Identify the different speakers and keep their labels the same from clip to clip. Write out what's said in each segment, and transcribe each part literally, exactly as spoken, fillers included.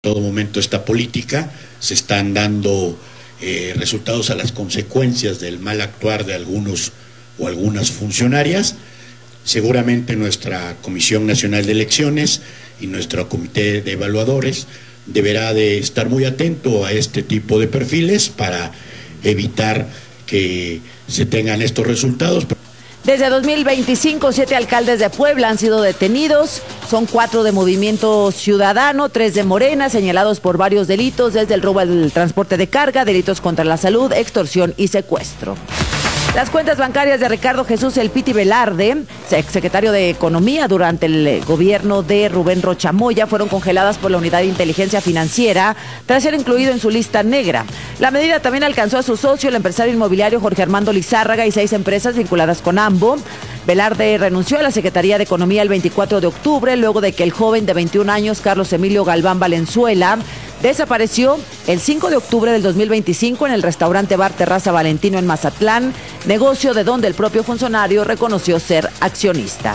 Speaker 1: todo momento esta política, se están dando eh, resultados a las consecuencias del mal actuar de algunos o algunas funcionarias. Seguramente nuestra Comisión Nacional de Elecciones y nuestro Comité de Evaluadores deberá de estar muy atento a este tipo de perfiles para evitar que se tengan estos resultados.
Speaker 2: Desde dos mil veinticinco, siete alcaldes de Puebla han sido detenidos. Son cuatro de Movimiento Ciudadano, tres de Morena, señalados por varios delitos, desde el robo al transporte de carga, delitos contra la salud, extorsión y secuestro. Las cuentas bancarias de Ricardo Jesús El Piti Velarde, exsecretario de Economía durante el gobierno de Rubén Rocha Moya, fueron congeladas por la Unidad de Inteligencia Financiera tras ser incluido en su lista negra. La medida también alcanzó a su socio, el empresario inmobiliario Jorge Armando Lizárraga, y seis empresas vinculadas con AMBO. Velarde renunció a la Secretaría de Economía el veinticuatro de octubre, luego de que el joven de veintiún años, Carlos Emilio Galván Valenzuela, desapareció el cinco de octubre del dos mil veinticinco en el restaurante Bar Terraza Valentino en Mazatlán, negocio de donde el propio funcionario reconoció ser accionista.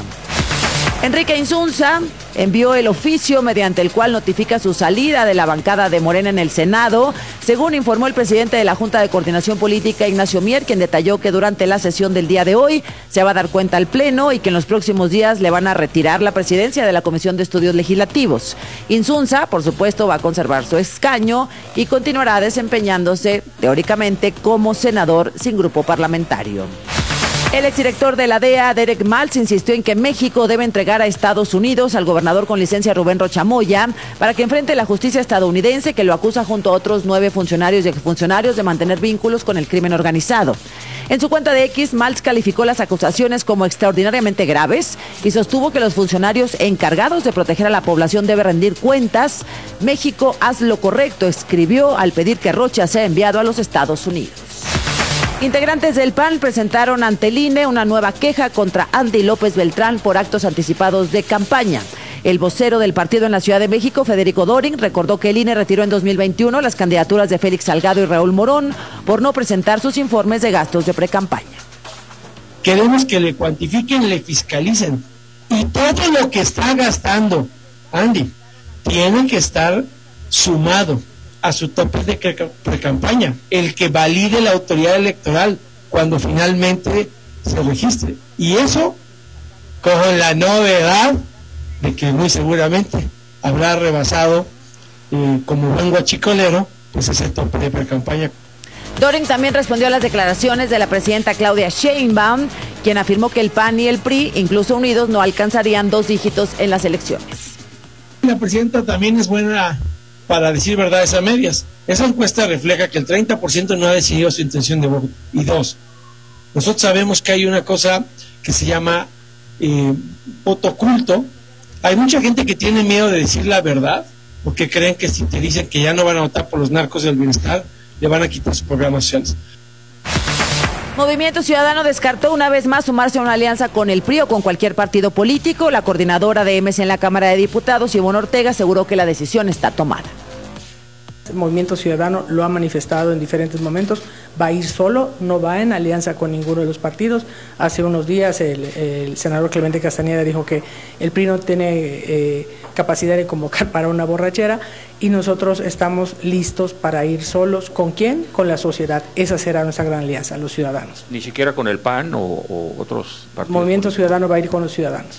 Speaker 2: Enrique Insunza envió el oficio mediante el cual notifica su salida de la bancada de Morena en el Senado, según informó el presidente de la Junta de Coordinación Política, Ignacio Mier, quien detalló que durante la sesión del día de hoy se va a dar cuenta al Pleno y que en los próximos días le van a retirar la presidencia de la Comisión de Estudios Legislativos. Insunza, por supuesto, va a conservar su escaño y continuará desempeñándose, teóricamente, como senador sin grupo parlamentario. El exdirector de la D E A, Derek Maltz, insistió en que México debe entregar a Estados Unidos al gobernador con licencia Rubén Rocha Moya para que enfrente la justicia estadounidense, que lo acusa junto a otros nueve funcionarios y exfuncionarios de mantener vínculos con el crimen organizado. En su cuenta de X, Maltz calificó las acusaciones como extraordinariamente graves y sostuvo que los funcionarios encargados de proteger a la población deben rendir cuentas. México, haz lo correcto, escribió al pedir que Rocha sea enviado a los Estados Unidos. Integrantes del P A N presentaron ante el I N E una nueva queja contra Andy López Beltrán por actos anticipados de campaña. El vocero del partido en la Ciudad de México, Federico Doring, recordó que el I N E retiró en dos mil veintiuno las candidaturas de Félix Salgado y Raúl Morón por no presentar sus informes de gastos de precampaña.
Speaker 3: Queremos que le cuantifiquen, le fiscalicen. Y todo lo que está gastando Andy tiene que estar sumado a su tope de precampaña, el que valide la autoridad electoral cuando finalmente se registre. Y eso con la novedad de que muy seguramente habrá rebasado eh, como buen guachicolero pues ese tope de precampaña.
Speaker 2: Doring también respondió a las declaraciones de la presidenta Claudia Sheinbaum, quien afirmó que el P A N y el P R I, incluso unidos, no alcanzarían dos dígitos en las elecciones.
Speaker 3: La presidenta también es buena para decir verdades a medias. Esa encuesta refleja que el treinta por ciento no ha decidido su intención de voto. Y dos, nosotros sabemos que hay una cosa que se llama eh, voto oculto. Hay mucha gente que tiene miedo de decir la verdad, porque creen que si te dicen que ya no van a votar por los narcos del bienestar, le van a quitar sus programas sociales.
Speaker 2: Movimiento Ciudadano descartó una vez más sumarse a una alianza con el P R I o con cualquier partido político. La coordinadora de M C en la Cámara de Diputados, Ivonne Ortega, aseguró que la decisión está tomada.
Speaker 4: El Movimiento Ciudadano lo ha manifestado en diferentes momentos, va a ir solo, no va en alianza con ninguno de los partidos. Hace unos días el, el senador Clemente Castañeda dijo que el P R I no tiene eh, capacidad de convocar para una borrachera y nosotros estamos listos para ir solos. ¿Con quién? Con la sociedad. Esa será nuestra gran alianza, los ciudadanos.
Speaker 5: ¿Ni siquiera con el P A N o, o otros partidos?
Speaker 4: Movimiento Ciudadano va a ir con los ciudadanos.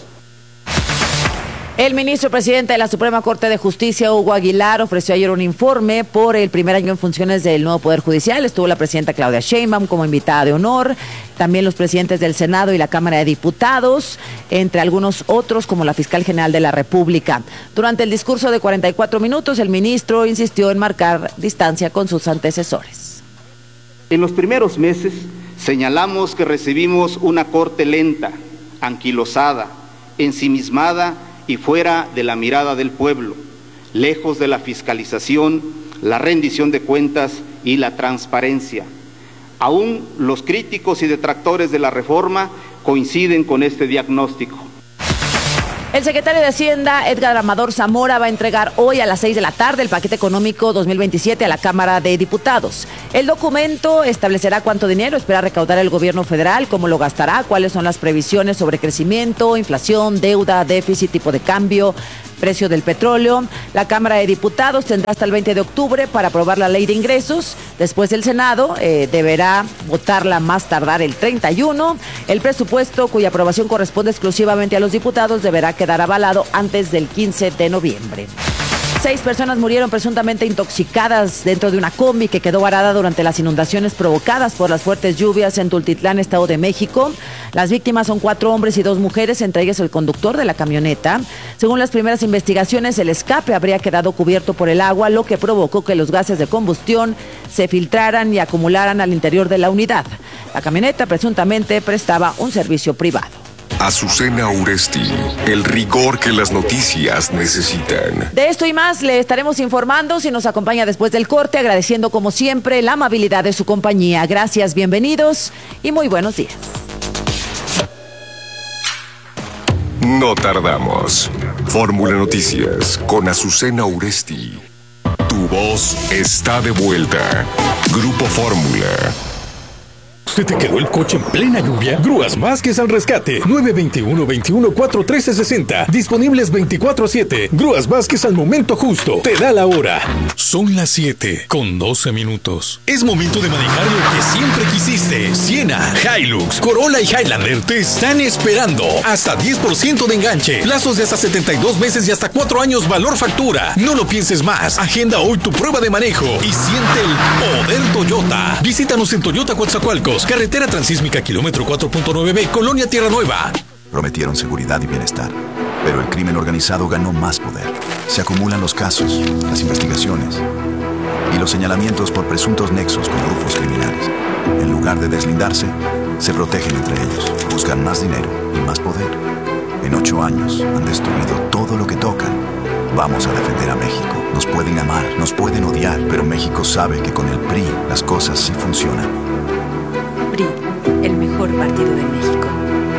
Speaker 2: El ministro presidente de la Suprema Corte de Justicia, Hugo Aguilar, ofreció ayer un informe por el primer año en funciones del nuevo Poder Judicial. Estuvo la presidenta Claudia Sheinbaum como invitada de honor, también los presidentes del Senado y la Cámara de Diputados, entre algunos otros como la fiscal general de la República. Durante el discurso de cuarenta y cuatro minutos, el ministro insistió en marcar distancia con sus antecesores.
Speaker 6: En los primeros meses señalamos que recibimos una corte lenta, anquilosada, ensimismada y fuera de la mirada del pueblo, lejos de la fiscalización, la rendición de cuentas y la transparencia. Aún los críticos y detractores de la reforma coinciden con este diagnóstico.
Speaker 2: El secretario de Hacienda, Edgar Amador Zamora, va a entregar hoy a las seis de la tarde el paquete económico dos mil veintisiete a la Cámara de Diputados. El documento establecerá cuánto dinero espera recaudar el gobierno federal, cómo lo gastará, cuáles son las previsiones sobre crecimiento, inflación, deuda, déficit, tipo de cambio, precio del petróleo. La Cámara de Diputados tendrá hasta el veinte de octubre para aprobar la ley de ingresos. Después el Senado eh, deberá votarla más tardar el treinta y uno. El presupuesto, cuya aprobación corresponde exclusivamente a los diputados, deberá quedar avalado antes del quince de noviembre. Seis personas murieron presuntamente intoxicadas dentro de una combi que quedó varada durante las inundaciones provocadas por las fuertes lluvias en Tultitlán, Estado de México. Las víctimas son cuatro hombres y dos mujeres, entre ellas el conductor de la camioneta. Según las primeras investigaciones, el escape habría quedado cubierto por el agua, lo que provocó que los gases de combustión se filtraran y acumularan al interior de la unidad. La camioneta presuntamente prestaba un servicio privado.
Speaker 7: Azucena Uresti, el rigor que las noticias necesitan.
Speaker 2: De esto y más le estaremos informando si nos acompaña después del corte, agradeciendo como siempre la amabilidad de su compañía. Gracias, bienvenidos y muy buenos días.
Speaker 7: No tardamos. Fórmula Noticias con Azucena Uresti. Tu voz está de vuelta. Grupo Fórmula.
Speaker 8: ¿Se te quedó el coche en plena lluvia? Grúas Vázquez al rescate. nueve dos uno, veintiuno, cuatro trece, sesenta. Disponibles veinticuatro siete. Grúas Vázquez al momento justo. Te da la hora. Son las siete con doce minutos. Es momento de manejar lo que siempre quisiste. Siena, Hilux, Corolla y Highlander te están esperando. Hasta diez por ciento de enganche. Plazos de hasta setenta y dos meses y hasta cuatro años valor factura. No lo pienses más. Agenda hoy tu prueba de manejo y siente el poder Toyota. Visítanos en Toyota Coatzacoalcos, carretera transísmica kilómetro cuatro punto nueve B, Colonia Tierra Nueva.
Speaker 9: Prometieron seguridad y bienestar, pero el crimen organizado ganó más poder. Se acumulan los casos, las investigaciones y los señalamientos por presuntos nexos con grupos criminales. En lugar de deslindarse, se protegen entre ellos, buscan más dinero y más poder. En ocho años han destruido todo lo que tocan. Vamos a defender a México. Nos pueden amar, nos pueden odiar, pero México sabe que con el P R I las cosas sí funcionan.
Speaker 10: P R I, el mejor partido de México.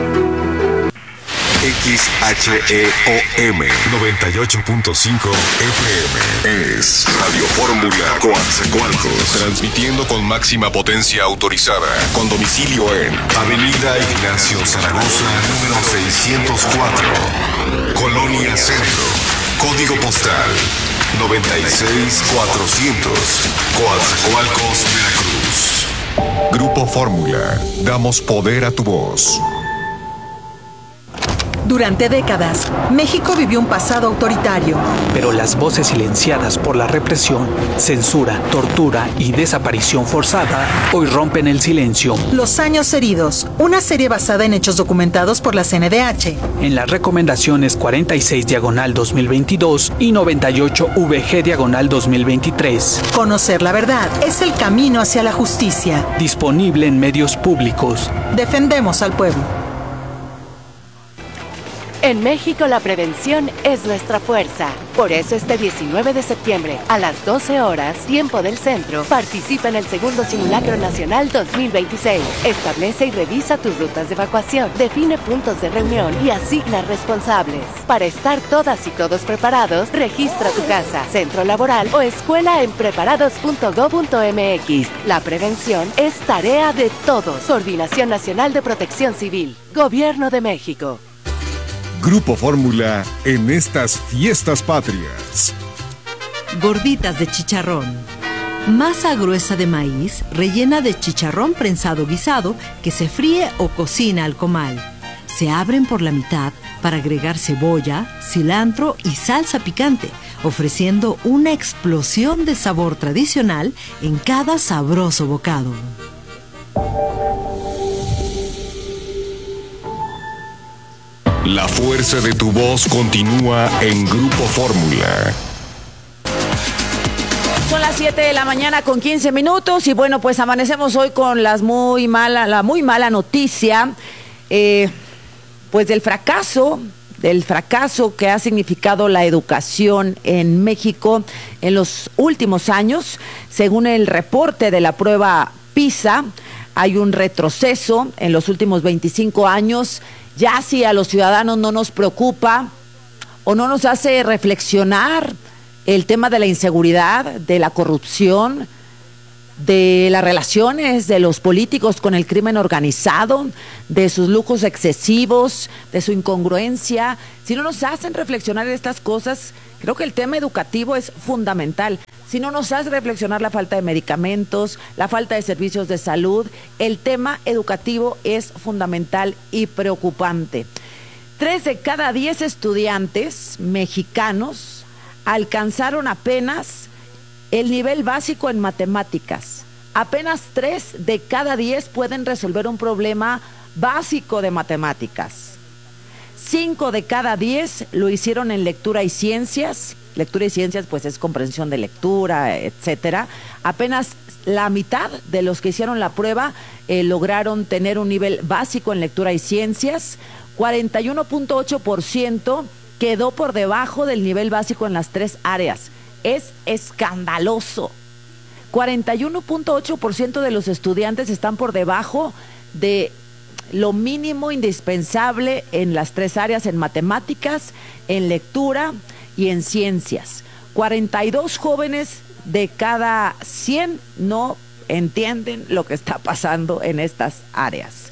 Speaker 7: X H E O M noventa y ocho punto cinco F M es Radio Fórmula Coatzacoalcos, transmitiendo con máxima potencia autorizada, con domicilio en Avenida Ignacio Zaragoza, número seiscientos cuatro, Colonia Centro, código postal noventa y seis mil cuatrocientos, Coatzacoalcos, Veracruz. Grupo Fórmula, damos poder a tu voz.
Speaker 11: Durante décadas, México vivió un pasado autoritario.
Speaker 12: Pero las voces silenciadas por la represión, censura, tortura y desaparición forzada hoy rompen el silencio.
Speaker 11: Los años heridos, una serie basada en hechos documentados por la C N D H.
Speaker 12: En las recomendaciones cuarenta y seis diagonal dos mil veintidós y noventa y ocho V G diagonal dos mil veintitrés.
Speaker 11: Conocer la verdad es el camino hacia la justicia.
Speaker 12: Disponible en medios públicos.
Speaker 11: Defendemos al pueblo.
Speaker 13: En México la prevención es nuestra fuerza. Por eso este diecinueve de septiembre, a las doce horas, tiempo del centro, participa en el segundo Simulacro Nacional dos mil veintiséis. Establece y revisa tus rutas de evacuación, define puntos de reunión y asigna responsables. Para estar todas y todos preparados, registra tu casa, centro laboral o escuela en preparados punto gob punto m x. La prevención es tarea de todos. Coordinación Nacional de Protección Civil. Gobierno de México.
Speaker 7: Grupo Fórmula en estas fiestas patrias.
Speaker 14: Gorditas de chicharrón. Masa gruesa de maíz rellena de chicharrón prensado guisado que se fríe o cocina al comal. Se abren por la mitad para agregar cebolla, cilantro y salsa picante, ofreciendo una explosión de sabor tradicional en cada sabroso bocado.
Speaker 7: La fuerza de tu voz continúa en Grupo Fórmula.
Speaker 2: Son las siete de la mañana con quince minutos y bueno, pues amanecemos hoy con las muy mala, la muy mala noticia, eh, pues del fracaso, del fracaso que ha significado la educación en México en los últimos años. Según el reporte de la prueba PISA, hay un retroceso en los últimos veinticinco años. Ya si a los ciudadanos no nos preocupa o no nos hace reflexionar el tema de la inseguridad, de la corrupción, de las relaciones de los políticos con el crimen organizado, de sus lujos excesivos, de su incongruencia. Si no nos hacen reflexionar en estas cosas, creo que el tema educativo es fundamental. Si no nos hace reflexionar la falta de medicamentos, la falta de servicios de salud, el tema educativo es fundamental y preocupante. Tres de cada diez estudiantes mexicanos alcanzaron apenas el nivel básico en matemáticas. Apenas tres de cada diez pueden resolver un problema básico de matemáticas. Cinco de cada diez lo hicieron en lectura y ciencias. Lectura y ciencias, pues es comprensión de lectura, etcétera. Apenas la mitad de los que hicieron la prueba eh, lograron tener un nivel básico en lectura y ciencias. cuarenta y uno punto ocho por ciento quedó por debajo del nivel básico en las tres áreas. Es escandaloso. cuarenta y uno punto ocho por ciento de los estudiantes están por debajo de lo mínimo indispensable en las tres áreas, en matemáticas, en lectura y en ciencias. cuarenta y dos jóvenes de cada cien no entienden lo que está pasando en estas áreas.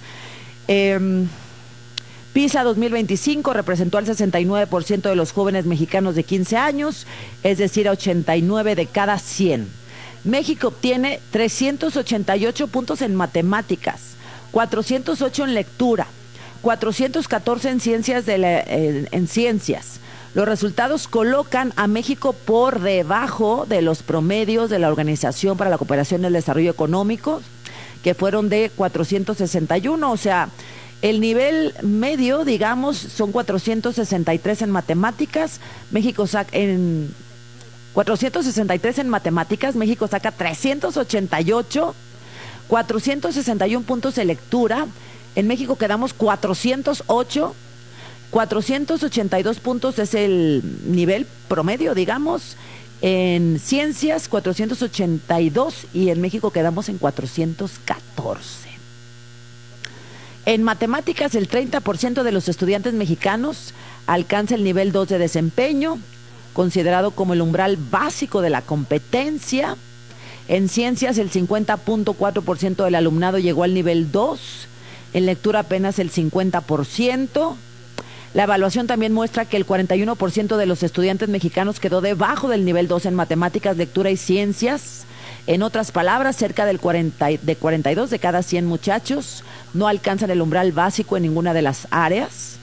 Speaker 2: Eh, PISA dos mil veinticinco representó al sesenta y nueve por ciento de los jóvenes mexicanos de quince años, es decir, a ochenta y nueve de cada cien. México obtiene trescientos ochenta y ocho puntos en matemáticas, cuatrocientos ocho en lectura, cuatrocientos catorce en ciencias de la, en, en ciencias. Los resultados colocan a México por debajo de los promedios de la Organización para la Cooperación y el Desarrollo Económico, que fueron de cuatrocientos sesenta y uno, o sea, el nivel medio, digamos, son cuatrocientos sesenta y tres en matemáticas. México saca en cuatrocientos sesenta y tres en matemáticas, México saca trescientos ochenta y ocho, cuatrocientos sesenta y uno puntos en lectura. En México quedamos cuatrocientos ocho, cuatrocientos ochenta y dos puntos es el nivel promedio, digamos. En ciencias cuatrocientos ochenta y dos y en México quedamos en cuatrocientos catorce. En matemáticas, el treinta por ciento de los estudiantes mexicanos alcanza el nivel dos de desempeño, considerado como el umbral básico de la competencia. En ciencias, el cincuenta punto cuatro por ciento del alumnado llegó al nivel dos. En lectura, apenas el cincuenta por ciento. La evaluación también muestra que el cuarenta y uno por ciento de los estudiantes mexicanos quedó debajo del nivel dos en matemáticas, lectura y ciencias. En otras palabras, cerca del cuarenta, de cuarenta y dos de cada cien muchachos no alcanzan el umbral básico en ninguna de las áreas.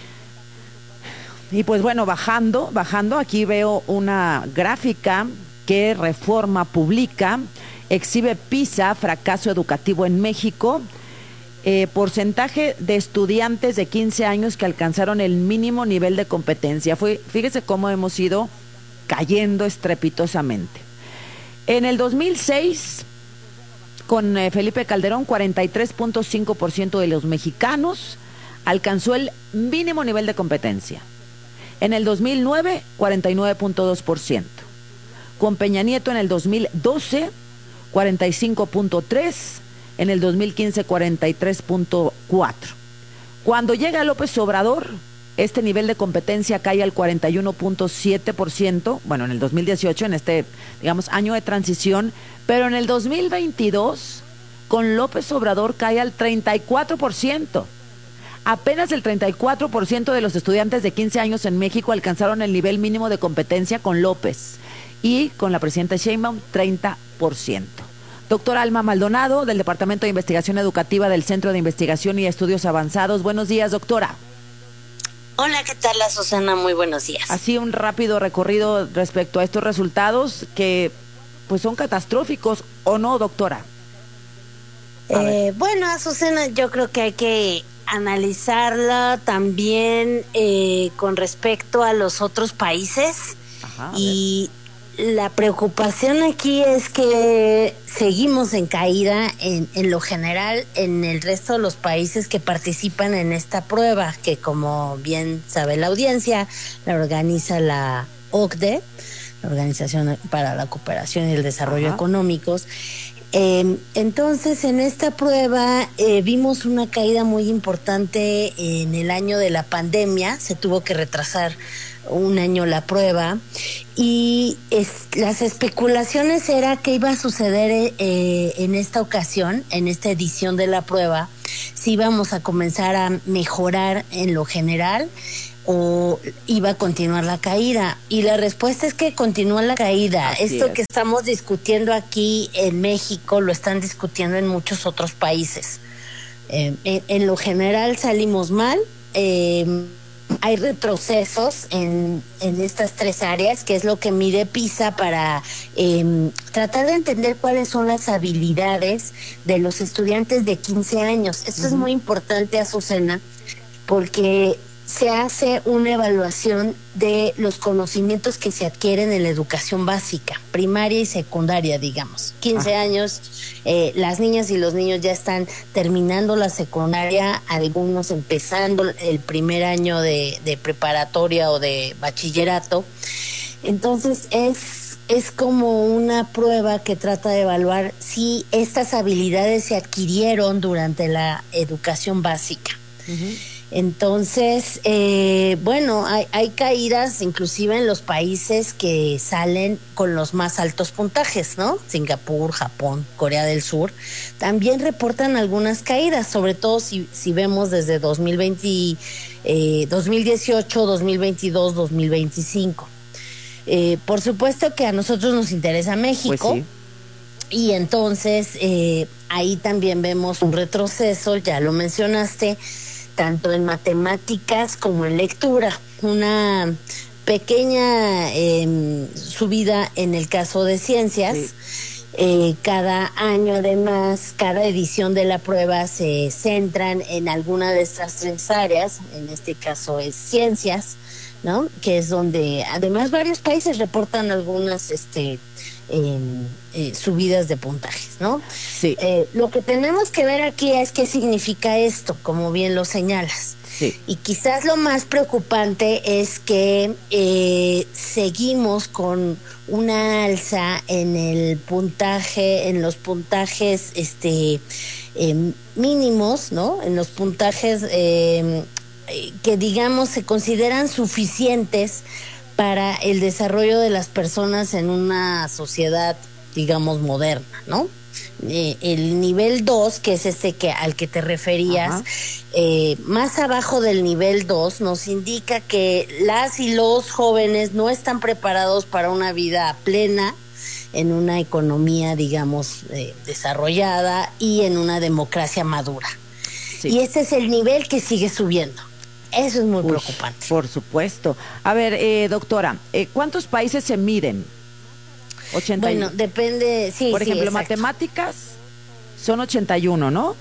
Speaker 2: Y pues bueno, bajando, bajando, aquí veo una gráfica que Reforma publica, exhibe PISA, fracaso educativo en México, eh, porcentaje de estudiantes de quince años que alcanzaron el mínimo nivel de competencia. Fue, fíjese cómo hemos ido cayendo estrepitosamente. En el dos mil seis, con eh, Felipe Calderón, cuarenta y tres punto cinco por ciento de los mexicanos alcanzó el mínimo nivel de competencia. En el dos mil nueve, cuarenta y nueve punto dos por ciento. Con Peña Nieto en el dos mil doce, cuarenta y cinco punto tres por ciento. En el dos mil quince, cuarenta y tres punto cuatro por ciento. Cuando llega López Obrador, este nivel de competencia cae al cuarenta y uno punto siete por ciento, bueno, en el dos mil dieciocho, en este, digamos, año de transición, pero en el dos mil veintidós, con López Obrador cae al treinta y cuatro por ciento. Apenas el treinta y cuatro por ciento de los estudiantes de quince años en México alcanzaron el nivel mínimo de competencia con López y con la presidenta Sheinbaum, treinta por ciento. Doctora Alma Maldonado, del Departamento de Investigación Educativa del Centro de Investigación y Estudios Avanzados. Buenos días, doctora.
Speaker 15: Hola, ¿qué tal, Susana? Muy buenos días.
Speaker 2: Así un rápido recorrido respecto a estos resultados que pues son catastróficos, ¿o no, doctora?
Speaker 15: Eh, bueno, Susana, yo creo que hay que analizarla también eh, con respecto a los otros países. Ajá, y la preocupación aquí es que seguimos en caída en, en lo general en el resto de los países que participan en esta prueba, que como bien sabe la audiencia, la organiza la O C D E, la Organización para la Cooperación y el Desarrollo Ajá. Económicos. Eh, entonces, en esta prueba eh, vimos una caída muy importante en el año de la pandemia. Se tuvo que retrasar un año la prueba, y es, las especulaciones era que iba a suceder eh, en esta ocasión, en esta edición de la prueba, si íbamos a comenzar a mejorar en lo general o iba a continuar la caída. Y la respuesta es que continúa la caída.
Speaker 2: Así
Speaker 15: Esto
Speaker 2: es.
Speaker 15: que estamos discutiendo aquí en México lo están discutiendo en muchos otros países. Eh, en, en lo general salimos mal. Eh, hay retrocesos en, en estas tres áreas, que es lo que mide PISA para eh, tratar de entender cuáles son las habilidades de los estudiantes de quince años. Esto uh-huh. es muy importante, Azucena, porque se hace una evaluación de los conocimientos que se adquieren en la educación básica, primaria y secundaria, digamos. quince ah. años, eh, las niñas y los niños ya están terminando la secundaria, algunos empezando el primer año de, de preparatoria o de bachillerato. Entonces es, es como una prueba que trata de evaluar si estas habilidades se adquirieron durante la educación básica. Uh-huh. Entonces, eh, bueno, hay, hay caídas inclusive en los países que salen con los más altos puntajes, ¿no? Singapur, Japón, Corea del Sur, también reportan algunas caídas, sobre todo si, si vemos desde dos mil veinte, eh, dos mil dieciocho, dos mil veintidós, dos mil veinticinco. Eh, por supuesto que a nosotros nos interesa México. Pues sí. Y entonces eh, ahí también vemos un retroceso, ya lo mencionaste, tanto en matemáticas como en lectura, una pequeña eh, subida en el caso de ciencias. Sí. Eh, cada año además, cada edición de la prueba se centran en alguna de estas tres áreas, en este caso es ciencias, ¿no? Que es donde además varios países reportan algunas este eh, eh, subidas de puntajes, ¿no? Sí. Eh, lo que tenemos que ver aquí es qué significa esto, como bien lo señalas. Sí. Y quizás lo más preocupante es que eh, seguimos con una alza en el puntaje, en los puntajes este eh, mínimos, ¿no? En los puntajes eh, que digamos se consideran suficientes para el desarrollo de las personas en una sociedad, digamos, moderna, ¿no? Eh, el nivel dos, que es este que al que te referías, eh, más abajo del nivel dos nos indica que las y los jóvenes no están preparados para una vida plena en una economía, digamos, eh, desarrollada y en una democracia madura. Sí. Y este es el nivel que sigue subiendo. Eso es muy Uy, preocupante.
Speaker 2: Por supuesto. A ver, eh, doctora, eh, ¿cuántos países se miden? ochenta
Speaker 15: Bueno, depende, sí,
Speaker 2: Por
Speaker 15: sí,
Speaker 2: ejemplo,
Speaker 15: exacto.
Speaker 2: matemáticas son ochenta y uno, ¿no?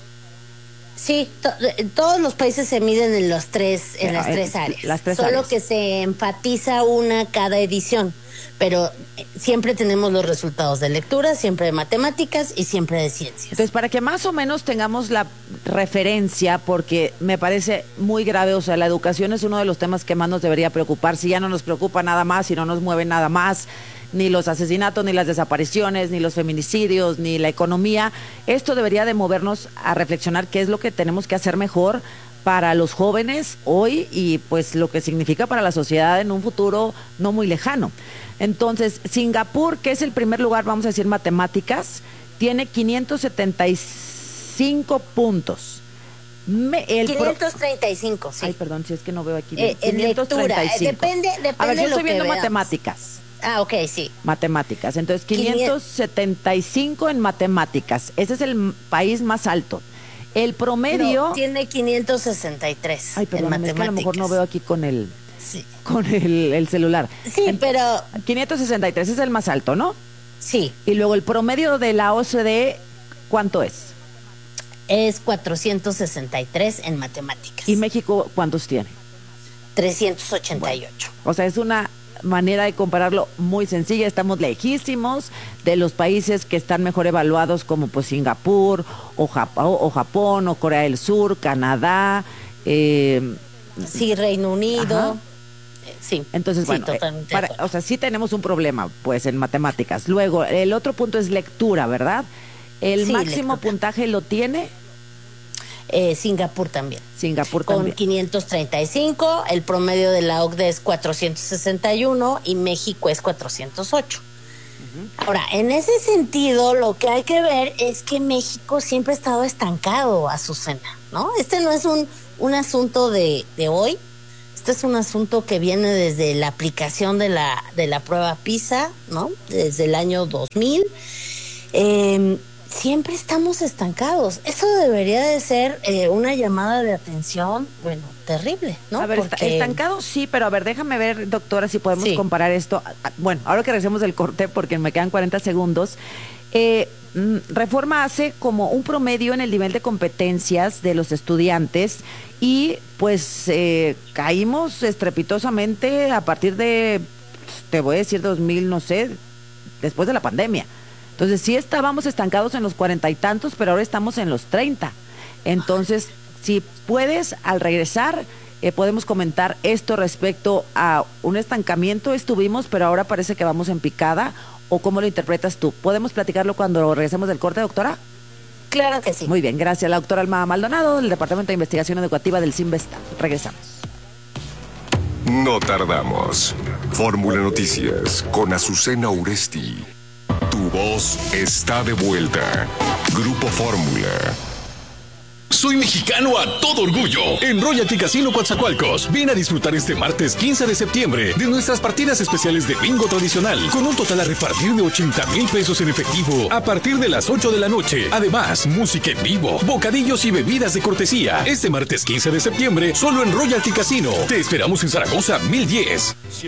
Speaker 15: Sí, to todos los países se miden en los tres, en las tres áreas.
Speaker 2: Las tres
Speaker 15: Solo
Speaker 2: áreas.
Speaker 15: que se enfatiza una cada edición, pero siempre tenemos los resultados de lectura, siempre de matemáticas y siempre de ciencias.
Speaker 2: Entonces, para que más o menos tengamos la referencia, porque me parece muy grave, o sea, la educación es uno de los temas que más nos debería preocupar. Si ya no nos preocupa nada más, si no nos mueve nada más, ni los asesinatos, ni las desapariciones, ni los feminicidios, ni la economía, esto debería de movernos a reflexionar qué es lo que tenemos que hacer mejor para los jóvenes hoy y pues lo que significa para la sociedad en un futuro no muy lejano. Entonces, Singapur, que es el primer lugar, vamos a decir, matemáticas, tiene quinientos setenta y cinco puntos. Me, el
Speaker 15: quinientos treinta y cinco, sí.
Speaker 2: Ay, perdón, si es que no veo aquí.
Speaker 15: Eh, en lectura, eh, depende, depende
Speaker 2: A ver, yo
Speaker 15: de lo
Speaker 2: estoy viendo
Speaker 15: que
Speaker 2: matemáticas.
Speaker 15: Ah, ok, sí.
Speaker 2: Matemáticas. Entonces, quinientos setenta y cinco en matemáticas. Ese es el país más alto. El promedio...
Speaker 15: No, tiene quinientos sesenta y tres.
Speaker 2: Ay, perdón,
Speaker 15: en
Speaker 2: es que a lo mejor no veo aquí con el,
Speaker 15: sí.
Speaker 2: con el, el celular.
Speaker 15: Sí, en, pero...
Speaker 2: quinientos sesenta y tres es el más alto, ¿no?
Speaker 15: Sí.
Speaker 2: Y luego el promedio de la O C D E, ¿cuánto es?
Speaker 15: Es cuatrocientos sesenta y tres en matemáticas.
Speaker 2: ¿Y México cuántos tiene?
Speaker 15: trescientos ochenta y ocho.
Speaker 2: Bueno, o sea, es una manera de compararlo muy sencilla. Estamos lejísimos de los países que están mejor evaluados, como pues Singapur o, Jap o Japón o Corea del Sur, Canadá, eh,
Speaker 15: sí, Reino Unido.
Speaker 2: Ajá.
Speaker 15: Sí.
Speaker 2: Entonces,
Speaker 15: sí,
Speaker 2: bueno,
Speaker 15: totalmente
Speaker 2: eh, para, o sea, sí tenemos un problema pues en matemáticas. Luego, el otro punto es lectura, ¿verdad? El
Speaker 15: sí,
Speaker 2: máximo
Speaker 15: lectura.
Speaker 2: puntaje lo tiene
Speaker 15: Eh, Singapur también.
Speaker 2: Singapur
Speaker 15: con
Speaker 2: también.
Speaker 15: quinientos treinta y cinco, el promedio de la O C D E es cuatrocientos sesenta y uno y México es cuatrocientos ocho. Uh-huh. Ahora, en ese sentido, lo que hay que ver es que México siempre ha estado estancado, Azucena, ¿no? Este no es un, un asunto de, de hoy, este es un asunto que viene desde la aplicación de la, de la prueba PISA, ¿no? Desde el año dos mil. Eh, Siempre estamos estancados. Eso debería de ser eh, una llamada de atención, bueno, terrible, ¿no?
Speaker 2: A ver, Porque... estancado sí, pero a ver, déjame ver, doctora, si podemos sí. comparar esto. Bueno, ahora que regresemos del corte, porque me quedan cuarenta segundos. Eh, Reforma hace como un promedio en el nivel de competencias de los estudiantes y pues eh, caímos estrepitosamente a partir de, te voy a decir, dos mil, no sé, después de la pandemia. Entonces sí estábamos estancados en los cuarenta y tantos, pero ahora estamos en los treinta. Entonces, si puedes, al regresar, eh, podemos comentar esto respecto a un estancamiento. Estuvimos, pero ahora parece que vamos en picada. ¿O cómo lo interpretas tú? ¿Podemos platicarlo cuando regresemos del corte, doctora?
Speaker 15: Claro que sí.
Speaker 2: Muy bien, gracias. La doctora Alma Maldonado, del Departamento de Investigación Educativa del CINVESTA. Regresamos.
Speaker 7: No tardamos. Fórmula Noticias con Azucena Uresti. Tu voz está de vuelta. Grupo Fórmula.
Speaker 8: Soy mexicano a todo orgullo. En Royalty Casino Coatzacoalcos, ven a disfrutar este martes quince de septiembre de nuestras partidas especiales de bingo tradicional, con un total a repartir de ochenta mil pesos en efectivo a partir de las ocho de la noche. Además, música en vivo, bocadillos y bebidas de cortesía. Este martes quince de septiembre, solo en Royalty Casino. Te esperamos en Zaragoza mil diez.